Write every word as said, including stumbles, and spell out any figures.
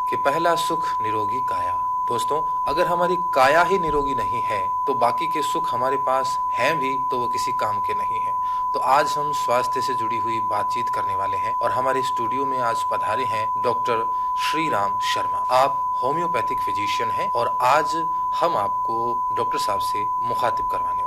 कि पहला सुख निरोगी काया। दोस्तों, अगर हमारी काया ही निरोगी नहीं है तो बाकी के सुख हमारे पास हैं भी तो वो किसी काम के नहीं हैं। तो आज हम स्वास्थ्य से जुड़ी हुई बातचीत करने वाले हैं और हमारे स्टूडियो में आज पधारे हैं डॉक्टर श्री राम शर्मा। आप होम्योपैथिक फिजिशियन हैं और आज हम आपको डॉक्टर साहब से मुखातिब करवाने